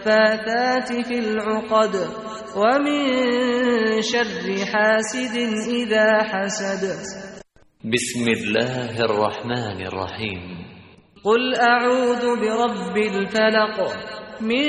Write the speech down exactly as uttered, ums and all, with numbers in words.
النفاثات في العقد ومن شر حاسد إذا حسد. بسم الله الرحمن الرحيم. قل أعوذ برب الفلق من